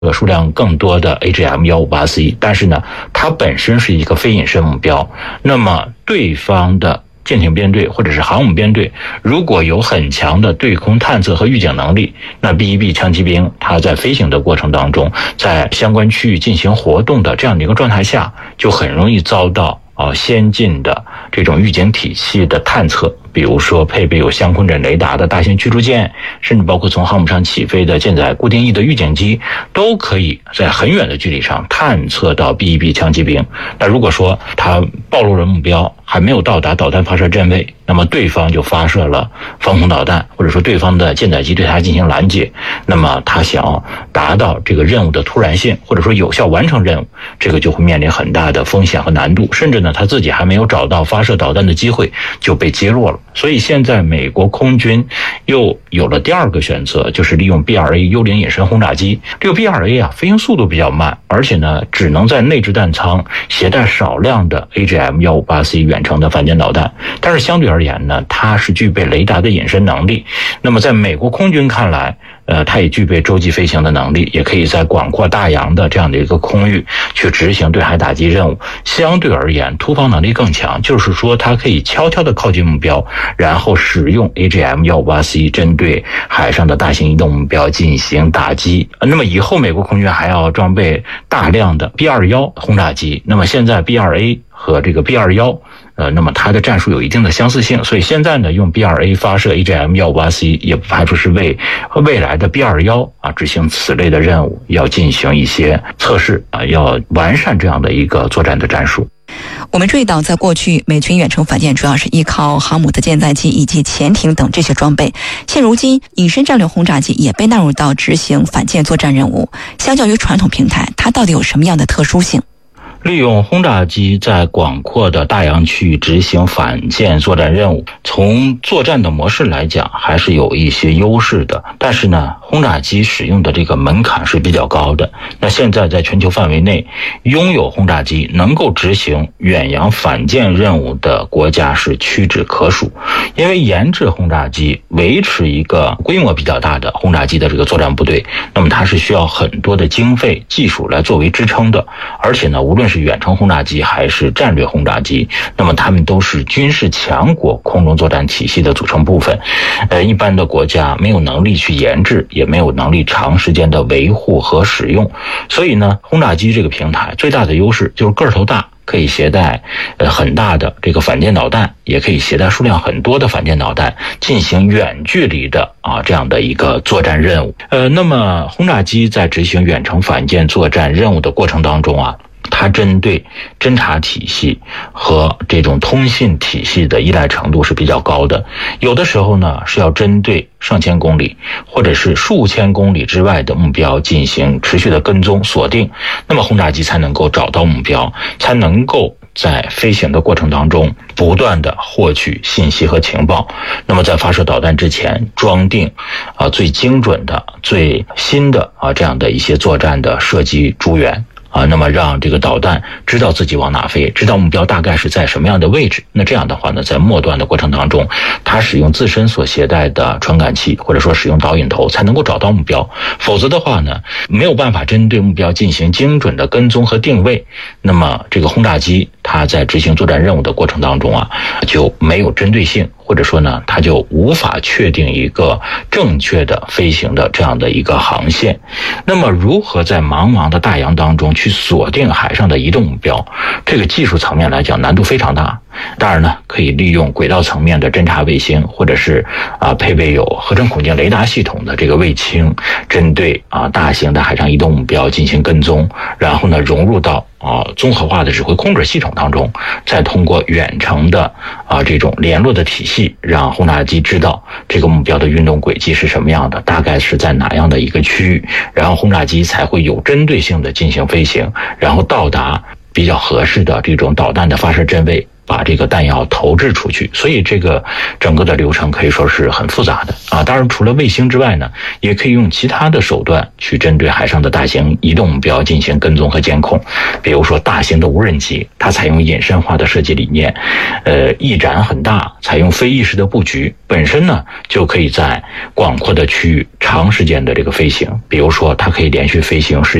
数量更多的 AGM-158C， 但是呢，它本身是一个非隐身目标。那么对方的舰艇编队或者是航母编队如果有很强的对空探测和预警能力，那 B-1B 枪骑兵它在飞行的过程当中，在相关区域进行活动的这样的一个状态下，就很容易遭到先进的这种预警体系的探测，比如说配备有相控阵雷达的大型驱逐舰，甚至包括从航母上起飞的舰载固定翼的预警机，都可以在很远的距离上探测到 B-1B 枪骑兵。那如果说它暴露了目标还没有到达导弹发射阵位，那么对方就发射了防空导弹，或者说对方的舰载机对它进行拦截，那么它想要达到这个任务的突然性，或者说有效完成任务，这个就会面临很大的风险和难度，甚至呢他自己还没有找到发射导弹的机会就被击落了。所以现在美国空军又有了第二个选择，就是利用 B-2A 幽灵隐身轰炸机。这个 B-2A 飞行速度比较慢，而且呢只能在内置弹舱携带少量的 AGM-158C 远程的反舰导弹，但是相对而言呢，它是具备雷达的隐身能力。那么在美国空军看来，它也具备洲际飞行的能力，也可以在广阔大洋的这样的一个空域去执行对海打击任务，相对而言突防能力更强，就是说它可以悄悄地靠近目标，然后使用 AGM-158C 针对海上的大型移动目标进行打击。那么以后美国空军还要装备大量的 B-21轰炸机，那么现在 B-2A 和这个 B-21那么它的战术有一定的相似性，所以现在呢，用 B-2A 发射 AGM-158C 也不排除是为未来的 B-21执行此类的任务要进行一些测试要完善这样的一个作战的战术。 我们注意到，在过去美军远程反舰主要是依靠航母的舰载机以及潜艇等这些装备，现如今隐身战略轰炸机也被纳入到执行反舰作战任务。相较于传统平台，它到底有什么样的特殊性？ 利用轰炸机在广阔的大洋区域执行反舰作战任务，从作战的模式来讲还是有一些优势的，但是呢，轰炸机使用的这个门槛是比较高的。那现在在全球范围内拥有轰炸机能够执行远洋反舰任务的国家是屈指可数，因为研制轰炸机维持一个规模比较大的轰炸机的这个作战部队，那么它是需要很多的经费技术来作为支撑的，而且呢，无论是远程轰炸机还是战略轰炸机，那么它们都是军事强国空中作战体系的组成部分。一般的国家没有能力去研制，也没有能力长时间的维护和使用，所以呢，轰炸机这个平台最大的优势就是个头大，可以携带很大的这个反舰导弹，也可以携带数量很多的反舰导弹进行远距离的这样的一个作战任务。那么轰炸机在执行远程反舰作战任务的过程当中它针对侦察体系和这种通信体系的依赖程度是比较高的，有的时候呢是要针对上千公里或者是数千公里之外的目标进行持续的跟踪锁定，那么轰炸机才能够找到目标，才能够在飞行的过程当中不断的获取信息和情报，那么在发射导弹之前装定最精准的最新的这样的一些作战的射击诸元那么让这个导弹知道自己往哪飞，知道目标大概是在什么样的位置。那这样的话呢，在末端的过程当中，它使用自身所携带的传感器或者说使用导引头才能够找到目标，否则的话呢，没有办法针对目标进行精准的跟踪和定位。那么这个轰炸机它在执行作战任务的过程当中就没有针对性，或者说呢，它就无法确定一个正确的飞行的这样的一个航线。那么如何在茫茫的大洋当中去锁定海上的移动目标，这个技术层面来讲难度非常大。当然呢，可以利用轨道层面的侦察卫星，或者是配备有合成孔径雷达系统的这个卫星，针对大型的海上移动目标进行跟踪，然后呢融入到综合化的指挥控制系统当中，再通过远程的这种联络的体系，让轰炸机知道这个目标的运动轨迹是什么样的，大概是在哪样的一个区域，然后轰炸机才会有针对性的进行飞行，然后到达比较合适的这种导弹的发射阵位， 把这个弹药投掷出去。所以这个整个的流程可以说是很复杂的啊。当然除了卫星之外呢，也可以用其他的手段去针对海上的大型移动目标进行跟踪和监控。比如说大型的无人机，它采用隐身化的设计理念，翼展很大，采用非意识的布局，本身呢就可以在广阔的区域长时间的这个飞行。比如说它可以连续飞行